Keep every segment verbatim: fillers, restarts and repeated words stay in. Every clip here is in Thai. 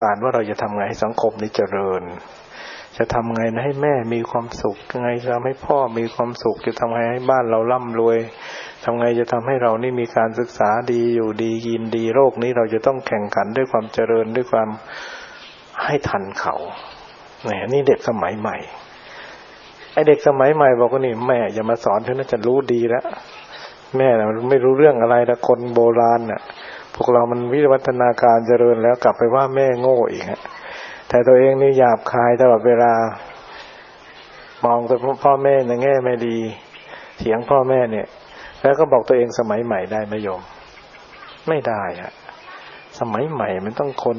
การว่าเราจะทำไงให้สังคมนี้เจริญจะทำไงให้แม่มีความสุขยังไงจะทำให้พ่อมีความสุขจะทำไงให้บ้านเราร่ำรวยทำไงจะทำให้เรานี่มีการศึกษาดีอยู่ดีกินดีโลกนี้เราจะต้องแข่งขันด้วยความเจริญด้วยความให้ทันเขาเนี่ยนี่เด็กสมัยใหม่ไอเด็กสมัยใหม่บอกว่านี่แม่อย่ามาสอนฉันนะจะรู้ดีแล้วแม่น่ะไม่รู้เรื่องอะไรแต่คนโบราณน่ะพวกเรามันวิวัฒนาการเจริญแล้วกลับไปว่าแม่โง่อีกฮะแต่ตัวเองนี่หยาบคายตลอดเวลามองตัวพ่อแม่ในแง่ไม่ดีเถียงพ่อแม่เนี่ยแล้วก็บอกตัวเองสมัยใหม่ได้ไหมโยมไม่ได้ฮะสมัยใหม่มันต้องคน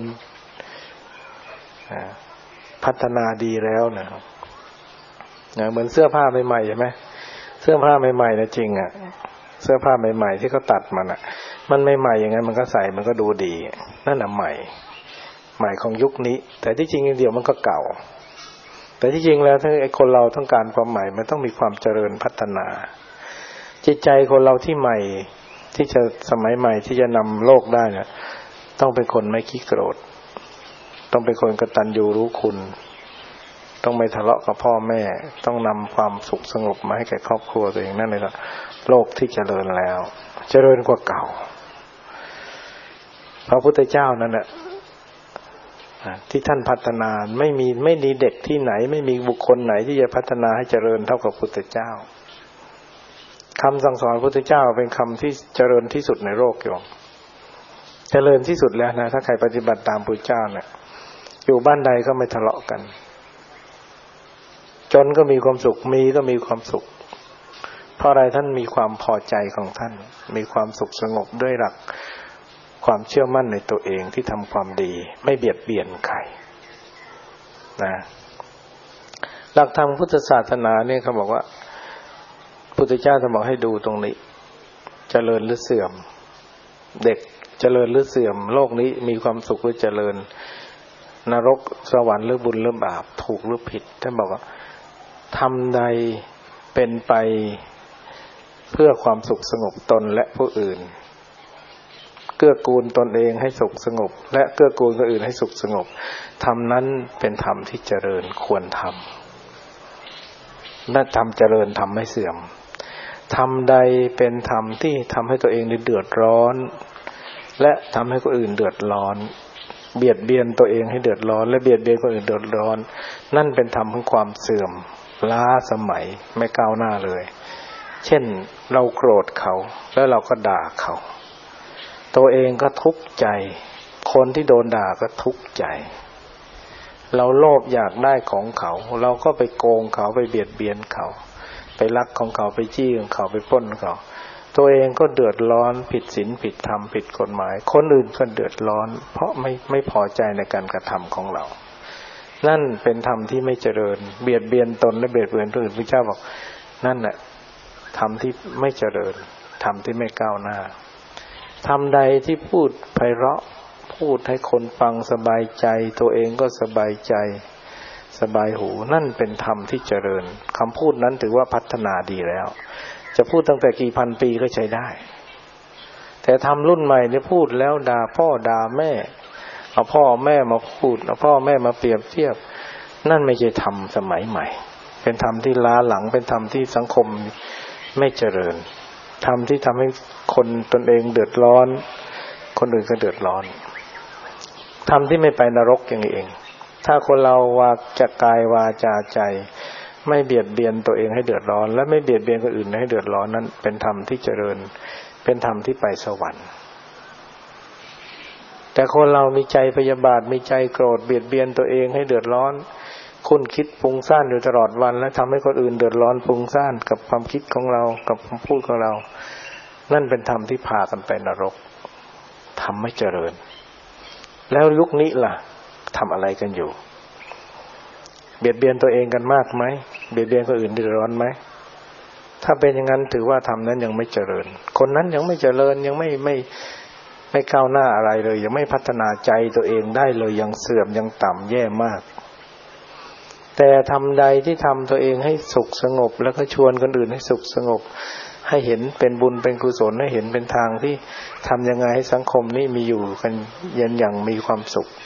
พัฒนาดีแล้วนะครับเหมือนเสื้อผ้าใหม่ๆใช่ไหมเสื้อผ้าใหม่ๆนะจริงอ่ะเสื้อผ้าใหม่ๆที่เขาตัดมันอ่ะมันใหม่ๆอย่างนั้นมันก็ใส่มันก็ดูดีนั่นน่ะใหม่ใหม่ของยุคนี้แต่ที่จริงเดี๋ยวมันก็เก่าแต่ที่จริงแล้วถ้าไอ้คนเราต้องการความใหม่มันต้องมีความเจริญพัฒนาจิตใจคนเราที่ใหม่ที่จะสมัยใหม่ที่จะนำโลกได้เนี่ยต้องเป็นคนไม่ขี้โกรธต้องเป็นคนกตัญญูรู้คุณต้องไม่ทะเลาะกับพ่อแม่ต้องนำความสุขสงบมาให้แก่ครอบครัวตัวเองนั่นเลยล่ะโลกที่เจริญแล้วเจริญกว่าเก่าพระพุทธเจ้านั่นแหละที่ท่านพัฒนาไม่มีไม่มีเด็กที่ไหนไม่มีบุคคลไหนที่จะพัฒนาให้เจริญเท่ากับพุทธเจ้าคำสั่งสอนพุทธเจ้าเป็นคำที่เจริญที่สุดในโลกโยมเจริญที่สุดแล้วนะถ้าใครปฏิบัติตามพุทธเจ้าเนี่ยอยู่บ้านใดก็ไม่ทะเลาะกันจนก็มีความสุขมีก็มีความสุขเพราะอะไรท่านมีความพอใจของท่านมีความสุขสงบด้วยหลักความเชื่อมั่นในตัวเองที่ทำความดีไม่เบียดเบียนใครนะหลักธรรมพุทธศาสนาเนี่ยเขาบอกว่าพุทธเจ้าจะบอกให้ดูตรงนี้เจริญหรือเสื่อมเด็กเจริญหรือเสื่อมโลกนี้มีความสุขหรือเจริญนรกสวรรค์หรือบุญหรือบาปถูกหรือผิดท่านบอกว่าทำใดเป็นไปเพื่อความสุขสงบตนและผู้อื่นเกื้อกูลตนเองให้สุขสงบและเกื้อกูลคนอื่นให้สุขสงบธรรมนั้นเป็นธรรมที่เจริญควรทำนั่นธรรมเจริญธรรมไม่เสื่อมธรรมใดเป็นธรรมที่ทำให้ตัวเองเดือดร้อนและทำให้คนอื่นเดือดร้อนเบียดเบียนตัวเองให้เดือดร้อนและเบียดเบียนคนอื่นเดือดร้อนนั่นเป็นธรรมของความเสื่อมล้าสมัยไม่ก้าวหน้าเลยเช่นเราโกรธเขาแล้วเราก็ด่าเขาตัวเองก็ทุกข์ใจคนที่โดนด่าก็ทุกข์ใจเราโลภอยากได้ของเขาเราก็ไปโกงเขาไปเบียดเบียนเขาไปลักของเขาไปจี้ของเขาไปปล้นเขาตัวเองก็เดือดร้อนผิดศีลผิดธรรมผิดกฎหมายคนอื่นก็เดือดร้อนเพราะไม่ไม่พอใจในการกระทำของเรานั่นเป็นธรรมที่ไม่เจริญเบียดเบียนตนและเบียดเบียนผู้อื่นพระเจ้าบอกนั่นแหละธรรมที่ไม่เจริญธรรมที่ไม่ก้าวหน้าธรรมใดที่พูดไพเราะพูดให้คนฟังสบายใจตัวเองก็สบายใจสบายหูนั่นเป็นธรรมที่เจริญคำพูดนั้นถือว่าพัฒนาดีแล้วจะพูดตั้งแต่กี่พันปีก็ใช้ได้แต่ธรรมรุ่นใหม่เนี่ยพูดแล้วด่าพ่อด่าแม่เอาพ่อแม่มาพูดเอาพ่อแม่มาเปรียบเทียบนั่นไม่ใช่ธรรมสมัยใหม่เป็นธรรมที่ล้าหลังเป็นธรรมที่สังคมไม่เจริญธรรมที่ทำให้คนตนเองเดือดร้อนคนอื่นก็เดือดร้อนธรรมที่ไม่ไปนรกอย่างนี้เองถ้าคนเราวาจากายวาจาใจไม่เบียดเบียนตัวเองให้เดือดร้อนและไม่เบียดเบียนคนอื่นให้เดือดร้อนนั้นเป็นธรรมที่เจริญเป็นธรรมที่ไปสวรรค์แต่คนเรามีใจพยาบาทมีใจโกรธเบียดเบียนตัวเองให้เดือดร้อนคุ้นคิดฟุ้งซ่านอยู่ตลอดวันและทำให้คนอื่นเดือดร้อนฟุ้งซ่านกับความคิดของเรากับคำพูดของเรานั่นเป็นธรรมที่พากันไปนรกธรรมไม่เจริญแล้วยุคนี้ล่ะทำอะไรกันอยู่เบียดเบียนตัวเองกันมากไหมเบียดเบียนคนอื่นเดือดร้อนไหมถ้าเป็นอย่างนั้นถือว่าธรรมนั้นยังไม่เจริญคนนั้นยังไม่เจริญยังไม่ไม่ไม่ก้าวหน้าอะไรเลยยังไม่พัฒนาใจตัวเองได้เลยยังเสื่อมยังต่ำแย่มากแต่ทำใดที่ทำตัวเองให้สุขสงบแล้วก็ชวนคนอื่นให้สุขสงบให้เห็นเป็นบุญเป็นกุศลให้เห็นเป็นทางที่ทำยังไงให้สังคมนี้มีอยู่กันยันอย่างมีความสุข